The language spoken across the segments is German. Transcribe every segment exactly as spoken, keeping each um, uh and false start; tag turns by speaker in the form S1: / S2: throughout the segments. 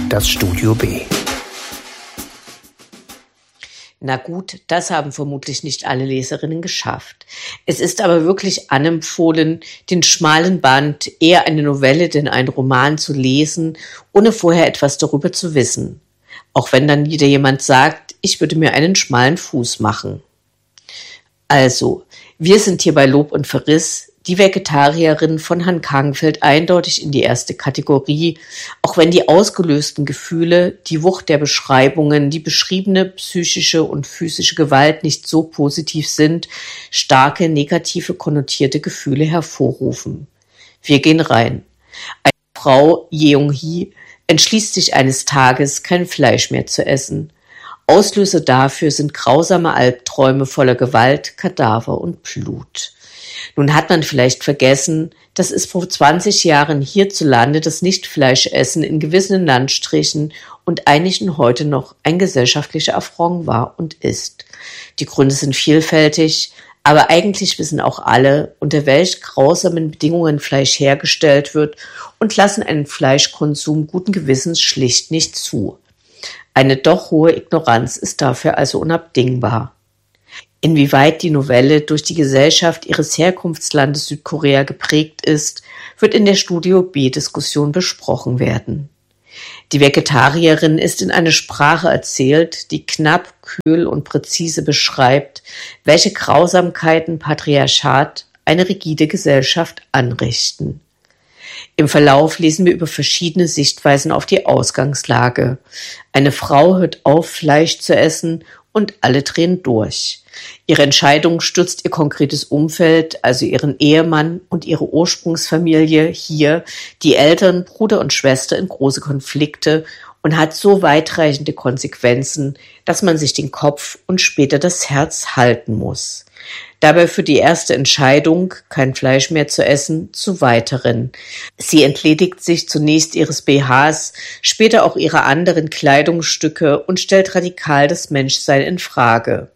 S1: das Studio B.
S2: Na gut, das haben vermutlich nicht alle Leserinnen geschafft. Es ist aber wirklich anempfohlen, den schmalen Band, eher eine Novelle denn ein Roman zu lesen, ohne vorher etwas darüber zu wissen. Auch wenn dann wieder jemand sagt, ich würde mir einen schmalen Fuß machen. Also, wir sind hier bei Lob und Verriss, die Vegetarierin von Herrn Kangenfeld eindeutig in die erste Kategorie, auch wenn die ausgelösten Gefühle, die Wucht der Beschreibungen, die beschriebene psychische und physische Gewalt nicht so positiv sind, starke negative konnotierte Gefühle hervorrufen. Wir gehen rein. Eine Frau, Yeong-hee, entschließt sich eines Tages, kein Fleisch mehr zu essen. Auslöser dafür sind grausame Albträume voller Gewalt, Kadaver und Blut. Nun hat man vielleicht vergessen, dass es vor zwanzig Jahren hierzulande das Nichtfleischessen in gewissen Landstrichen und einigen heute noch ein gesellschaftlicher Affront war und ist. Die Gründe sind vielfältig, aber eigentlich wissen auch alle, unter welch grausamen Bedingungen Fleisch hergestellt wird und lassen einen Fleischkonsum guten Gewissens schlicht nicht zu. Eine doch hohe Ignoranz ist dafür also unabdingbar. Inwieweit die Novelle durch die Gesellschaft ihres Herkunftslandes Südkorea geprägt ist, wird in der Studio B-Diskussion besprochen werden. Die Vegetarierin ist in einer Sprache erzählt, die knapp, kühl und präzise beschreibt, welche Grausamkeiten Patriarchat, eine rigide Gesellschaft, anrichten. Im Verlauf lesen wir über verschiedene Sichtweisen auf die Ausgangslage. Eine Frau hört auf, Fleisch zu essen und alle drehen durch. Ihre Entscheidung stürzt ihr konkretes Umfeld, also ihren Ehemann und ihre Ursprungsfamilie, hier die Eltern, Bruder und Schwester, in große Konflikte und hat so weitreichende Konsequenzen, dass man sich den Kopf und später das Herz halten muss. Dabei führt die erste Entscheidung, kein Fleisch mehr zu essen, zu weiteren. Sie entledigt sich zunächst ihres B Hs, später auch ihrer anderen Kleidungsstücke und stellt radikal das Menschsein in Frage.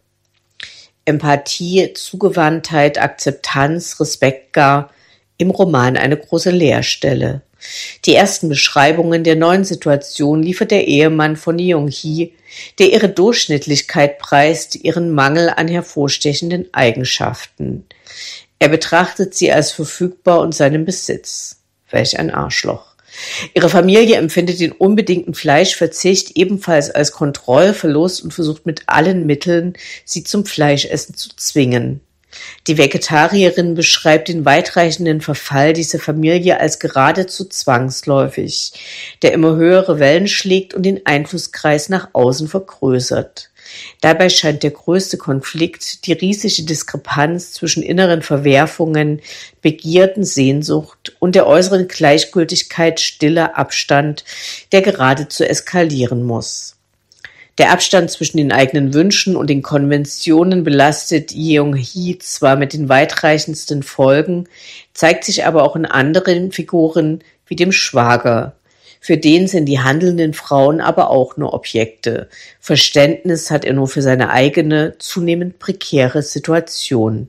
S2: Empathie, Zugewandtheit, Akzeptanz, Respekt gar, im Roman eine große Leerstelle. Die ersten Beschreibungen der neuen Situation liefert der Ehemann von Yeong-hee, der ihre Durchschnittlichkeit preist, ihren Mangel an hervorstechenden Eigenschaften. Er betrachtet sie als verfügbar und seinen Besitz. Welch ein Arschloch. Ihre Familie empfindet den unbedingten Fleischverzicht ebenfalls als Kontrollverlust und versucht mit allen Mitteln, sie zum Fleischessen zu zwingen. Die Vegetarierin beschreibt den weitreichenden Verfall dieser Familie als geradezu zwangsläufig, der immer höhere Wellen schlägt und den Einflusskreis nach außen vergrößert. Dabei scheint der größte Konflikt die riesige Diskrepanz zwischen inneren Verwerfungen, Begierden, Sehnsucht und der äußeren Gleichgültigkeit stiller Abstand, der geradezu eskalieren muss. Der Abstand zwischen den eigenen Wünschen und den Konventionen belastet Yeong-hee zwar mit den weitreichendsten Folgen, zeigt sich aber auch in anderen Figuren wie dem Schwager. Für den sind die handelnden Frauen aber auch nur Objekte. Verständnis hat er nur für seine eigene, zunehmend prekäre Situation.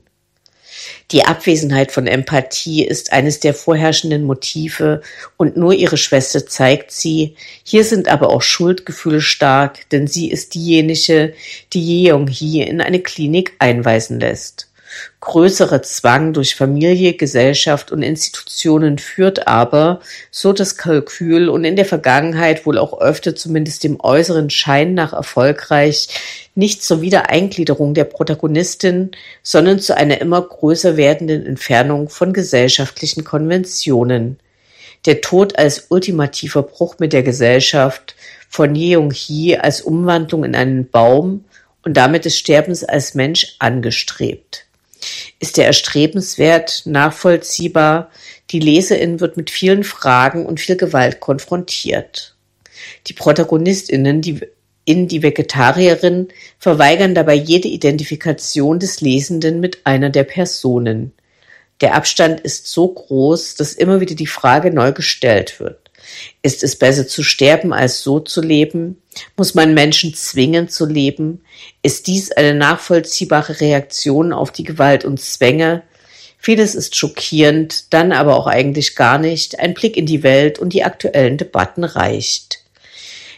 S2: Die Abwesenheit von Empathie ist eines der vorherrschenden Motive und nur ihre Schwester zeigt sie. Hier sind aber auch Schuldgefühle stark, denn sie ist diejenige, die Yeong-hee in eine Klinik einweisen lässt. Größerer Zwang durch Familie, Gesellschaft und Institutionen führt aber, so das Kalkül und in der Vergangenheit wohl auch öfter zumindest dem äußeren Schein nach erfolgreich, nicht zur Wiedereingliederung der Protagonistin, sondern zu einer immer größer werdenden Entfernung von gesellschaftlichen Konventionen. Der Tod als ultimativer Bruch mit der Gesellschaft, von Yeong-hee als Umwandlung in einen Baum und damit des Sterbens als Mensch angestrebt. Ist er erstrebenswert, nachvollziehbar? Die Leserin wird mit vielen Fragen und viel Gewalt konfrontiert. Die ProtagonistInnen, die in die Vegetarierin, verweigern dabei jede Identifikation des Lesenden mit einer der Personen. Der Abstand ist so groß, dass immer wieder die Frage neu gestellt wird. Ist es besser zu sterben, als so zu leben? Muss man Menschen zwingen zu leben? Ist dies eine nachvollziehbare Reaktion auf die Gewalt und Zwänge? Vieles ist schockierend, dann aber auch eigentlich gar nicht. Ein Blick in die Welt und die aktuellen Debatten reicht.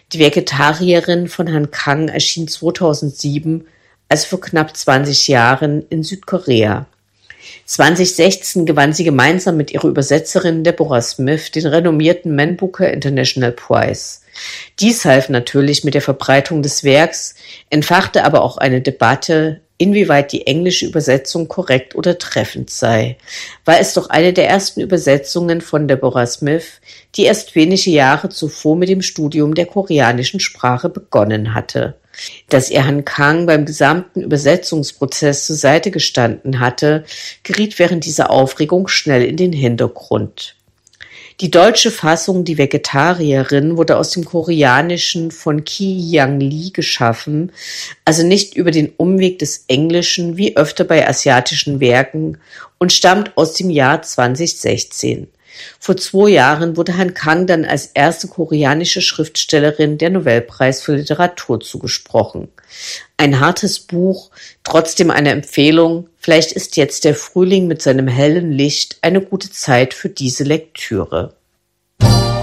S2: Die Vegetarierin von Han Kang erschien zweitausendsieben, also vor knapp zwanzig Jahren, in Südkorea. zweitausendsechzehn gewann sie gemeinsam mit ihrer Übersetzerin Deborah Smith den renommierten Man Booker International Prize. Dies half natürlich mit der Verbreitung des Werks, entfachte aber auch eine Debatte, inwieweit die englische Übersetzung korrekt oder treffend sei, war es doch eine der ersten Übersetzungen von Deborah Smith, die erst wenige Jahre zuvor mit dem Studium der koreanischen Sprache begonnen hatte. Dass ihr Han Kang beim gesamten Übersetzungsprozess zur Seite gestanden hatte, geriet während dieser Aufregung schnell in den Hintergrund. Die deutsche Fassung Die Vegetarierin wurde aus dem Koreanischen von Ki-Young Lee geschaffen, also nicht über den Umweg des Englischen wie öfter bei asiatischen Werken, und stammt aus dem Jahr zweitausendsechzehn. Vor zwei Jahren wurde Han Kang dann als erste koreanische Schriftstellerin der Nobelpreis für Literatur zugesprochen. Ein hartes Buch, trotzdem eine Empfehlung. Vielleicht ist jetzt der Frühling mit seinem hellen Licht eine gute Zeit für diese Lektüre.